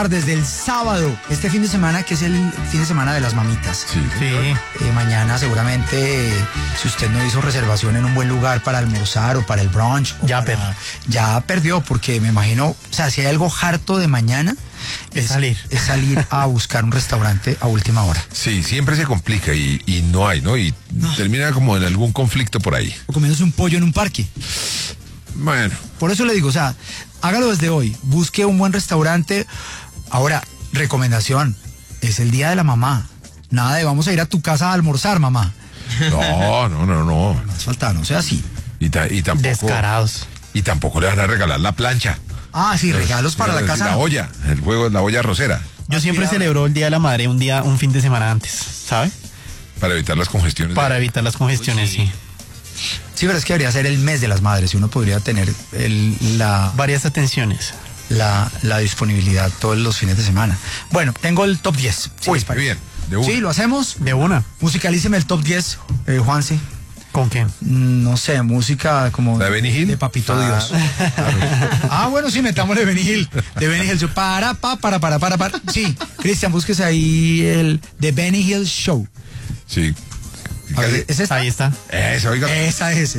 Desde el sábado, este fin de semana, que es el fin de semana de las mamitas. Sí. Mañana seguramente, si usted no hizo reservación en un buen lugar para almorzar o para el brunch, ya perdió, porque me imagino, o sea, si hay algo harto de mañana, es salir a buscar un restaurante a última hora. Sí, siempre se complica y no hay, ¿no? Y termina como en algún conflicto por ahí. O comiéndose un pollo en un parque. Bueno. Por eso le digo, o sea, hágalo desde hoy, busque un buen restaurante. Ahora, recomendación, es el día de la mamá. Nada de vamos a ir a tu casa a almorzar, mamá. No. No hace falta, no sea así. Y tampoco. Descarados. Y tampoco le van a regalar la plancha. Ah, sí, regalos para la casa. La olla, el juego es la olla arrocera. Yo siempre celebro el Día de la Madre un fin de semana antes, ¿sabe? Para evitar las congestiones. Para evitar las congestiones, sí. Sí, pero es que debería ser el mes de las madres y uno podría tener varias atenciones. La disponibilidad todos los fines de semana. Bueno, tengo el top 10. Uy, muy bien. De una. Sí, lo hacemos. De una. Musicalíceme el top 10, Juanse. ¿Con qué? No sé, música como... ¿De Benny Hill? De Papito Dios. Claro. Bueno, sí, metámosle Benny Hill. De Benny Hill. Para. Sí, Cristian, búsquese ahí el The Benny Hill Show. Sí. A ver, ¿es esta? Ahí está. Esa es.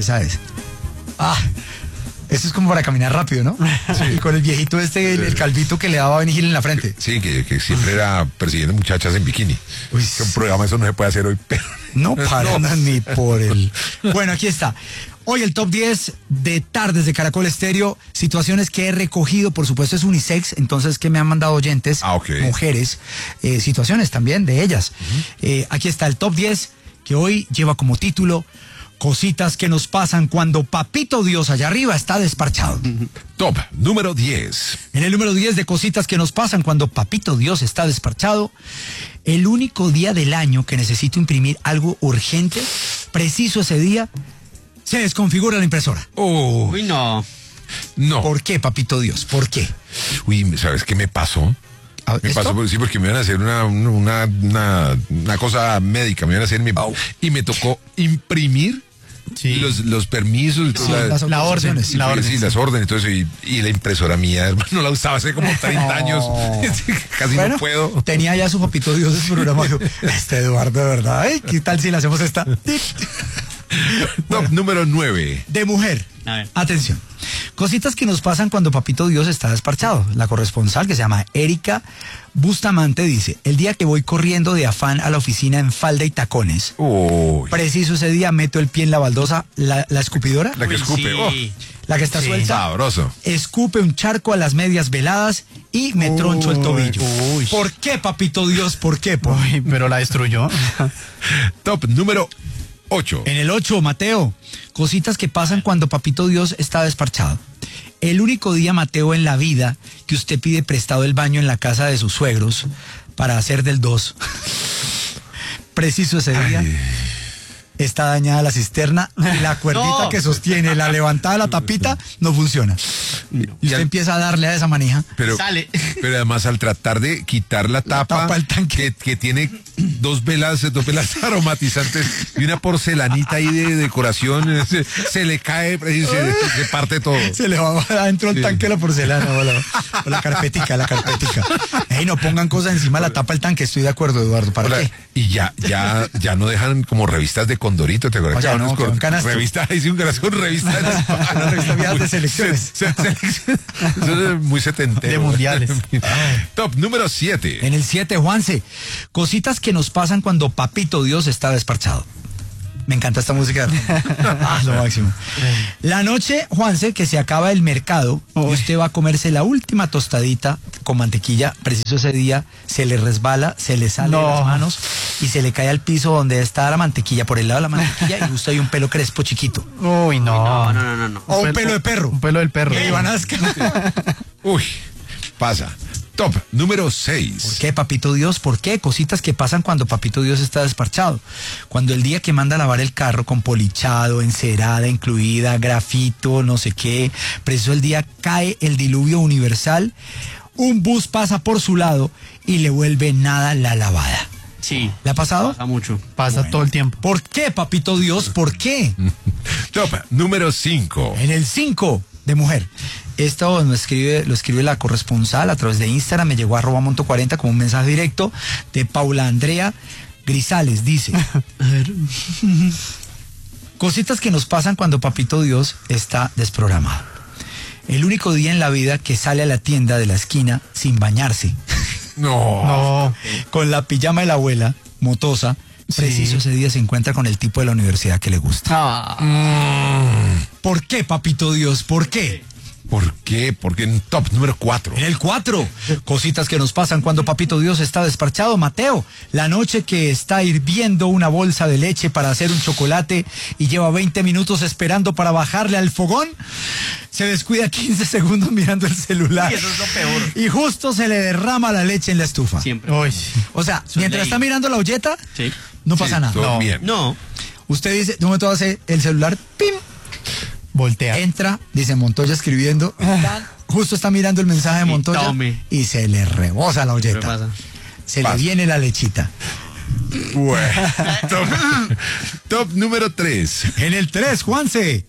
Eso es como para caminar rápido, ¿no? Sí. Y con el viejito el calvito que le daba a Benny Hill en la frente. Sí, que siempre era persiguiendo muchachas en bikini. Uy, un programa eso no se puede hacer hoy, pero... No paran ni por el... Bueno, aquí está. Hoy el top 10 de tardes de Caracol Estéreo, situaciones que he recogido, por supuesto es unisex, entonces que me han mandado oyentes, mujeres, situaciones también de ellas. Aquí está el top 10, que hoy lleva como título... Cositas que nos pasan cuando Papito Dios allá arriba está desparchado. Top número 10. En el número 10 de cositas que nos pasan cuando Papito Dios está desparchado, el único día del año que necesito imprimir algo urgente, preciso ese día, se desconfigura la impresora. Uy, no. ¿Por qué, Papito Dios? ¿Por qué? Uy, ¿sabes qué me pasó? Sí, porque me iban a hacer una cosa médica, me iban a hacer y me tocó imprimir los permisos, las órdenes. Sí, las órdenes, entonces, y la impresora mía, hermano, la usaba hace como 30 años, casi no puedo. Tenía ya su Papito Dios en su programa, dijo, Eduardo, de verdad, ¿qué tal si le hacemos esta? Top número 9. De mujer. Atención. Cositas que nos pasan cuando Papito Dios está desparchado. La corresponsal, que se llama Erika Bustamante, dice: el día que voy corriendo de afán a la oficina en falda y tacones, preciso ese día meto el pie en la baldosa, la escupidora. La que escupe. La que está suelta. Sabroso. Escupe un charco a las medias veladas y me troncho el tobillo. ¿Por qué, Papito Dios? ¿Por qué? Pero la destruyó. Top número 8. En el 8, Mateo, cositas que pasan cuando Papito Dios está desparchado. El único día, Mateo, en la vida que usted pide prestado el baño en la casa de sus suegros para hacer del 2. Preciso ese día. Está dañada la cisterna, la cuerdita que sostiene la levantada de la tapita no funciona. Y usted empieza a darle a esa manija. Pero además al tratar de quitar la tapa el tanque que tiene dos velas aromatizantes y una porcelanita ahí de decoración, se le cae, se parte todo. Se le va adentro el tanque la porcelana o la carpetica. No pongan cosas encima de la tapa del tanque, estoy de acuerdo, Eduardo. ¿Para qué? Y ya no dejan como revistas de Condorito, ¿te acuerdas? Ya no, con revista, ahí sí, una revista de selecciones. Eso es muy setentero. De mundiales. Top número 7. En el 7, Juanse, cositas que nos pasan cuando Papito Dios está desparchado. Me encanta esta música. Lo máximo. La noche, Juanse, que se acaba el mercado y usted va a comerse la última tostadita con mantequilla, preciso ese día, se le resbala, se le sale de las manos y se le cae al piso donde está la mantequilla, por el lado de la mantequilla, y justo hay un pelo crespo chiquito. Uy, no. O un pelo de perro. Un pelo del perro. Uy, pasa. Top número 6. ¿Por qué, Papito Dios? ¿Por qué? Cositas que pasan cuando Papito Dios está desparchado. Cuando el día que manda a lavar el carro con polichado, encerada incluida, grafito, no sé qué, preciso el día cae el diluvio universal, un bus pasa por su lado y le vuelve nada la lavada. Sí. ¿Le ha pasado? Pasa mucho. Pasa todo el tiempo. ¿Por qué, Papito Dios? ¿Por qué? Top número 5. En el 5, de mujer. Esto lo escribe la corresponsal a través de Instagram, me llegó a @monto40 como un mensaje directo de Paula Andrea Grisales, dice. A ver. Cositas que nos pasan cuando Papito Dios está desprogramado. El único día en la vida que sale a la tienda de la esquina sin bañarse. No. Con la pijama de la abuela, motosa. Preciso ese día se encuentra con el tipo de la universidad que le gusta. ¿Por qué, Papito Dios? ¿Por qué? ¿Por qué? Porque en top número 4. En el 4, cositas que nos pasan cuando Papito Dios está desparchado. Mateo, la noche que está hirviendo una bolsa de leche para hacer un chocolate y lleva 20 minutos esperando para bajarle al fogón, se descuida 15 segundos mirando el celular. Y eso es lo peor. Y justo se le derrama la leche en la estufa. Siempre. O sea, mientras está mirando la olleta, no pasa nada. Todo bien. No. Usted dice, de un momento hace el celular, ¡pim! Voltea. Entra, dice Montoya escribiendo, justo está mirando el mensaje de Montoya y se le rebosa la olleta. Se le viene la lechita. Bueno, top número 3. En el 3, Juanse.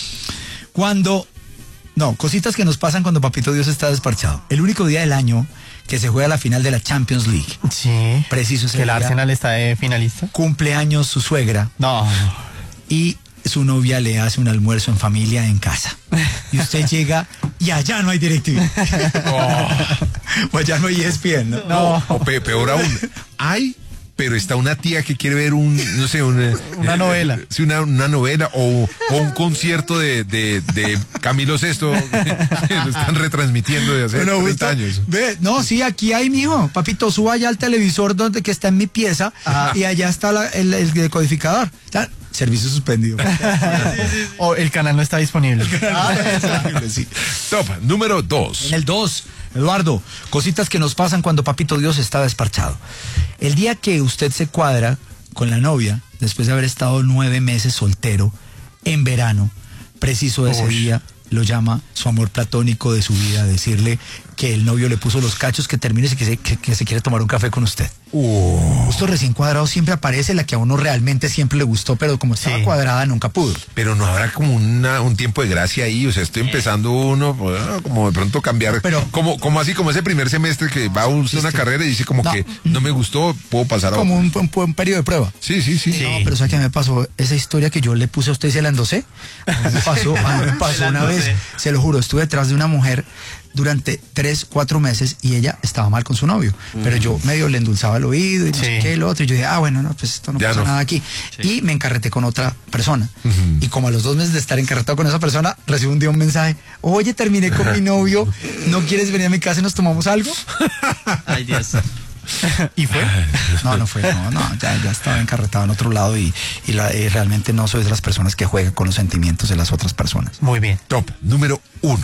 Cositas que nos pasan cuando Papito Dios está desparchado. El único día del año que se juega la final de la Champions League. Sí. Preciso ese que el día. Arsenal está de finalista. Cumpleaños su suegra. No. Y su novia le hace un almuerzo en familia en casa. Y usted llega y allá no hay DirecTV. O allá no hay ESPN, ¿no? No. O peor aún, hay, pero está una tía que quiere ver una novela. Sí, una novela o un concierto de Camilo VI que lo están retransmitiendo de hace 30 años. Sí, aquí hay, mijo. Papito, suba allá al televisor que está en mi pieza y allá está el decodificador. Servicio suspendido. O el canal no está disponible. Sí. Top número 2. En el 2, Eduardo, cositas que nos pasan cuando Papito Dios está desparchado. El día que usted se cuadra con la novia, después de haber estado 9 meses soltero, en verano, preciso ese día, lo llama su amor platónico de su vida, a decirle que el novio le puso los cachos, que termine y que se quiere tomar un café con usted. Justo recién cuadrado siempre aparece la que a uno realmente siempre le gustó, pero como estaba cuadrada nunca pudo. Pero no habrá como un tiempo de gracia ahí, o sea, estoy empezando uno, como de pronto cambiar, pero como ese primer semestre que va a una carrera y dice como que no me gustó, puedo pasar a como un periodo de prueba. Sí. No, pero ¿sabes qué me pasó? Esa historia que yo le puse a usted y se la endosé. A mí me pasó una vez, se lo juro, estuve detrás de una mujer durante 3-4 meses y ella estaba mal con su novio, pero yo medio le endulzaba el oído y no sé qué, lo otro, y yo dije, pues esto no pasa nada aquí, y me encarreté con otra persona, y como a los 2 meses de estar encarretado con esa persona, recibo un día un mensaje, oye, terminé con mi novio, ¿no quieres venir a mi casa y nos tomamos algo? Ay, Dios. ¿Y fue? No fue, ya estaba encarretado en otro lado y realmente no soy de las personas que juegan con los sentimientos de las otras personas. Muy bien. Top número 1.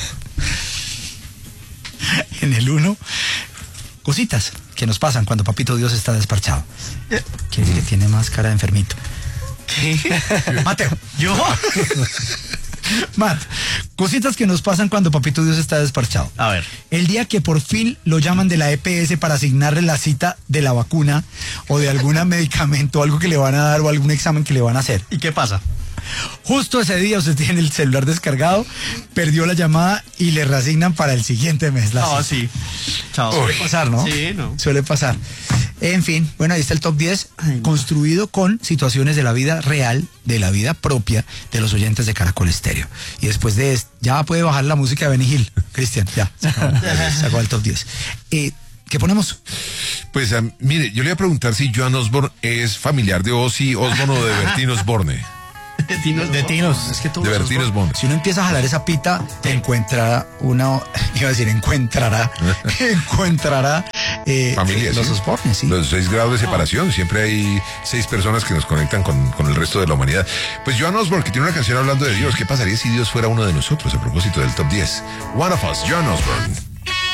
En el 1, cositas que nos pasan cuando Papito Dios está desparchado. ¿Quién es que tiene más cara de enfermito? ¿Qué? Mateo. ¿Yo? Matt, cositas que nos pasan cuando Papito Dios está desparchado. A ver. El día que por fin lo llaman de la EPS para asignarle la cita de la vacuna o de algún medicamento, algo que le van a dar o algún examen que le van a hacer. ¿Y qué pasa? Justo ese día usted tiene el celular descargado, perdió la llamada y le reasignan para el siguiente mes. Sí. Chao. Suele pasar, ¿no? Sí, no. Suele pasar. En fin, bueno, ahí está el top 10 construido con situaciones de la vida real, de la vida propia de los oyentes de Caracol Estéreo. Y después de esto, ya puede bajar la música de Benny Hill. Cristian, ya, se acabó el top 10. ¿Qué ponemos? Pues mire, yo le voy a preguntar si Joan Osborne es familiar de Ozzy Osbourne o de Bertín Osborne. De Tinos. Es que de Bertín Osborne. Si uno empieza a jalar esa pita, encontrará familias, los Osborne, sí. Los 6 grados de separación, siempre hay 6 personas que nos conectan con el resto de la humanidad. Pues Joan Osborne, que tiene una canción hablando de Dios. ¿Qué pasaría si Dios fuera uno de nosotros? A propósito del top 10. One of Us, Joan Osborne.